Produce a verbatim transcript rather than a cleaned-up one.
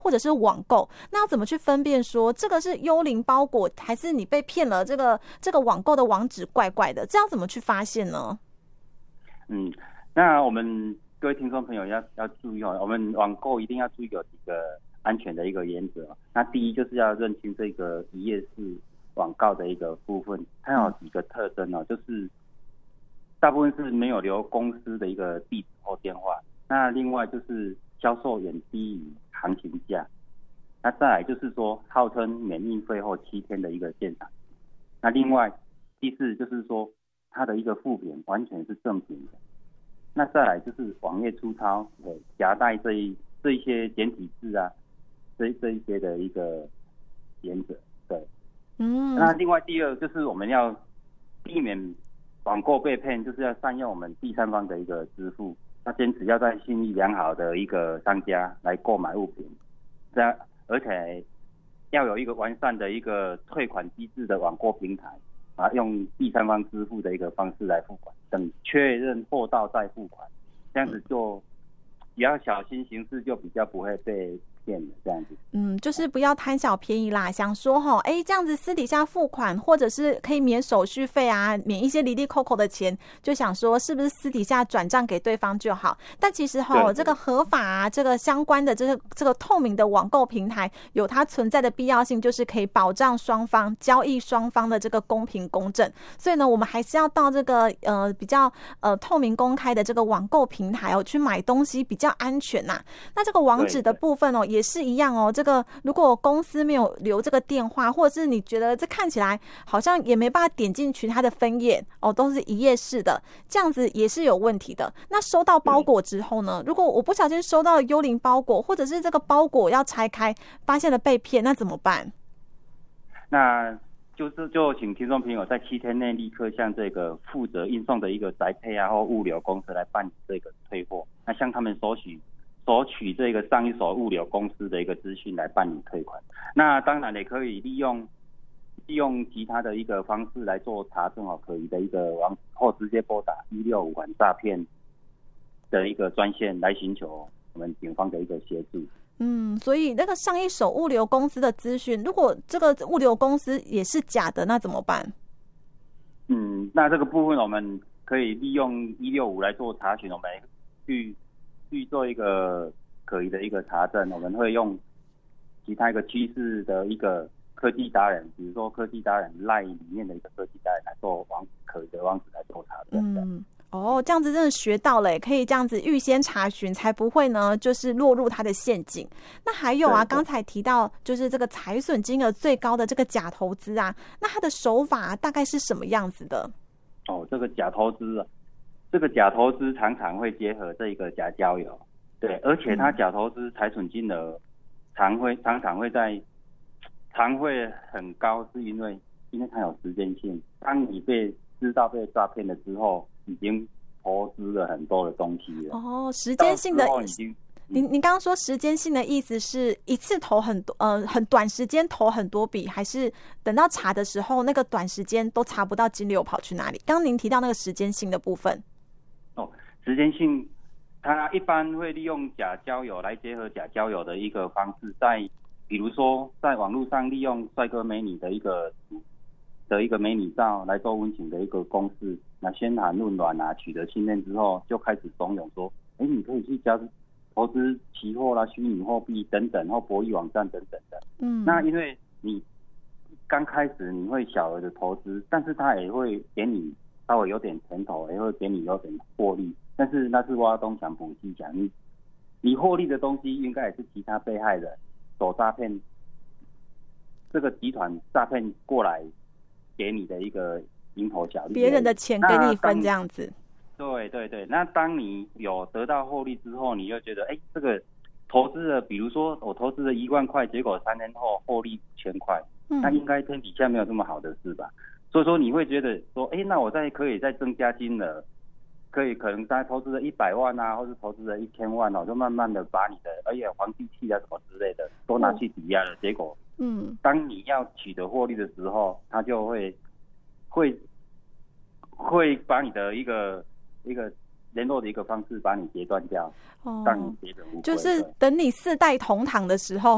或者是网购，那要怎么去分辨说这个是幽灵包裹，还是你被骗了？这个这个网购的网址怪怪的，这样怎么去发现呢？ 嗯，那我们各位听众朋友要要注意哦，我们网购一定要注意有几个安全的一个原则。那第一就是要认清这个一页式网购的一个部分，它有几个特征哦，就是大部分是没有留公司的一个地址或电话，那另外就是销售远低于行情价，那再来就是说号称免运费后七天的一个现场，那另外第四就是说它的一个副品完全是正品的，那再来就是网页粗糙，对，夹带这一这一些简体字啊，这这一些的一个原则，对，嗯，那另外第二就是我们要避免网购被骗，就是要善用我们第三方的一个支付。那坚持要在信誉良好的一个商家来购买物品，这样而且要有一个完善的一个退款机制的网购平台，啊，用第三方支付的一个方式来付款，等确认货到再付款，这样子就比较小心行事，就比较不会被骗了这样子。 嗯，就是不要贪小便宜啦，想说齁，哎，这样子私底下付款，或者是可以免手续费啊，免一些离离扣扣的钱，就想说是不是私底下转账给对方就好。但其实齁，这个合法啊，这个相关的这个这个透明的网购平台，有它存在的必要性，就是可以保障双方交易双方的这个公平公正。所以呢，我们还是要到这个呃比较呃透明公开的这个网购平台哦去买东西比较安全呐、啊。那这个网址的部分哦也是一样哦。这个如果公司没有留这个电话，或者是你觉得这看起来好像也没办法点进去它的分页哦，都是一页式的，这样子也是有问题的。那收到包裹之后呢，如果我不小心收到幽灵包裹，或者是这个包裹要拆开发现了被骗，那怎么办？ 那就是就请听众朋友在七天内立刻向这个负责运送的一个宅配啊或物流公司来办理这个退货，那向他们索取索取这个上一手物流公司的一个资讯来办理退款。那当然也可以利用利用其他的一个方式来做查证哦，可疑的一个网址，或直接拨打一六五反诈骗的一个专线来寻求我们警方的一个协助。 嗯，所以那个上一手物流公司的资讯，如果这个物流公司也是假的，那怎么办？ 嗯，那这个部分我们可以利用一六五来做查询，我们去去做一个可疑的一个查证，我们会用其他一个趋势的一个科技达人，比如说科技达人 LINE 里面的一个科技达人来做网可疑的网址来做查证的。 嗯，哦，这样子真的学到了，可以这样子预先查询，才不会呢就是落入他的陷阱。那还有啊，刚才提到就是这个财损金额最高的这个假投资啊，那他的手法、啊、大概是什么样子的？ 哦，这个假投资啊。这个假投资常常会结合这个假交友，对，而且它假投资财损金额常会常常会在常会很高，是因为因为它有时间性。当你被知道被诈骗了之后，已经投资了很多的东西了。 哦，时间性的已经。 您您刚刚说时间性的意思是一次投很多呃很短时间投很多笔，还是等到查的时候那个短时间都查不到金流跑去哪里？刚刚您提到那个时间性的部分。 哦，时间性，它一般会利用假交友来结合假交友的一个方式，在比如说在网络上利用帅哥美女的一个的一个美女照来做温情的一个公式，那宣传论软啊，取得信任之后，就开始怂恿说，哎，你可以去加投资期货啦、虚拟货币等等，或博弈网站等等的。嗯，那因为你刚开始你会小额的投资，但是他也会给你稍微有点甜头，也会给你有点获利，但是那是挖东墙补西墙，你你获利的东西应该也是其他被害人所诈骗，这个集团诈骗过来给你的一个蝇头小利， 别人的钱给你分这样子。 对对对，那当你有得到获利之后，你就觉得，哎，这个投资了，比如说我投资了一万块，结果三年后获利五千块，嗯，那应该天底下没有这么好的事吧？所以说你会觉得说，哎，那我再可以再增加金额，可以可能再投资了一百万啊，或是投资了一千万哦，就慢慢的把你的，而且房地契啊什么之类的都拿去抵押了，结果，嗯，当你要取得获利的时候，他就会会会把你的一个一个联络的一个方式把你截断掉，哦，让你跌得无归。 就是等你四代同堂的时候，